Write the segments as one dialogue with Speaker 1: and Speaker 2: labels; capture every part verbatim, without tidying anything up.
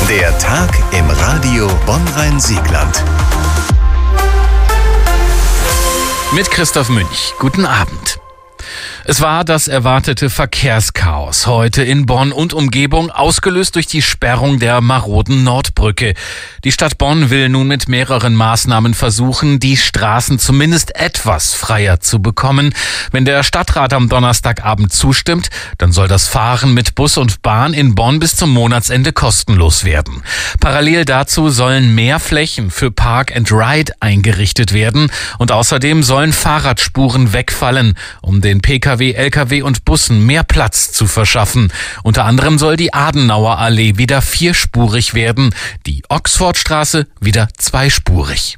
Speaker 1: Der Tag im Radio Bonn-Rhein-Siegland.
Speaker 2: Mit Christoph Münch. Guten Abend. Es war das erwartete Verkehrschaos heute in Bonn und Umgebung, ausgelöst durch die Sperrung der maroden Nordbrücke. Die Stadt Bonn will nun mit mehreren Maßnahmen versuchen, die Straßen zumindest etwas freier zu bekommen. Wenn der Stadtrat am Donnerstagabend zustimmt, dann soll das Fahren mit Bus und Bahn in Bonn bis zum Monatsende kostenlos werden. Parallel dazu sollen mehr Flächen für Park and Ride eingerichtet werden und außerdem sollen Fahrradspuren wegfallen, um den Pkw, L K W und Bussen mehr Platz zu verschaffen. Unter anderem soll die Adenauer Allee wieder vierspurig werden, die Oxfordstraße wieder zweispurig.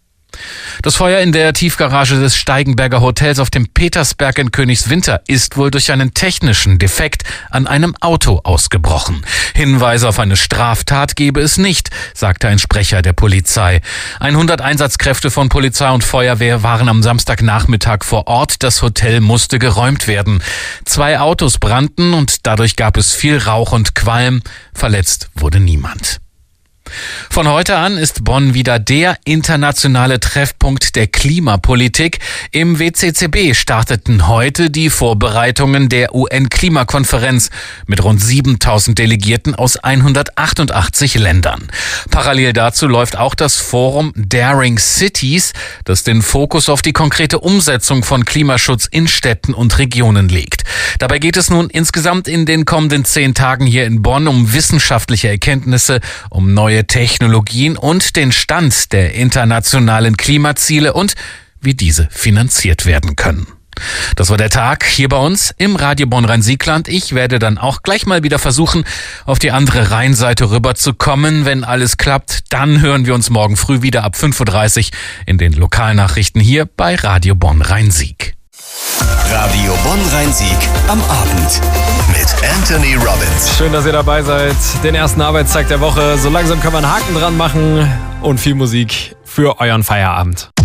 Speaker 2: Das Feuer in der Tiefgarage des Steigenberger Hotels auf dem Petersberg in Königswinter ist wohl durch einen technischen Defekt an einem Auto ausgebrochen. Hinweise auf eine Straftat gebe es nicht, sagte ein Sprecher der Polizei. hundert Einsatzkräfte von Polizei und Feuerwehr waren am Samstagnachmittag vor Ort. Das Hotel musste geräumt werden. Zwei Autos brannten und dadurch gab es viel Rauch und Qualm. Verletzt wurde niemand. Von heute an ist Bonn wieder der internationale Treffpunkt der Klimapolitik. Im W C C B starteten heute die Vorbereitungen der U N-Klimakonferenz mit rund siebentausend Delegierten aus hundertachtundachtzig Ländern. Parallel dazu läuft auch das Forum Daring Cities, das den Fokus auf die konkrete Umsetzung von Klimaschutz in Städten und Regionen legt. Dabei geht es nun insgesamt in den kommenden zehn Tagen hier in Bonn um wissenschaftliche Erkenntnisse, um neue Technologien und den Stand der internationalen Klimaziele und wie diese finanziert werden können. Das war der Tag hier bei uns im Radio Bonn-Rhein-Siegland. Ich werde dann auch gleich mal wieder versuchen, auf die andere Rheinseite rüberzukommen. Wenn alles klappt, dann hören wir uns morgen früh wieder ab fünf Uhr dreißig in den Lokalnachrichten hier bei Radio Bonn-Rhein-Sieg.
Speaker 1: Radio Bonn-Rhein-Sieg am Abend mit Anthony Robbins.
Speaker 3: Schön, dass ihr dabei seid. Den ersten Arbeitstag der Woche. So langsam können wir einen Haken dran machen und viel Musik für euren Feierabend.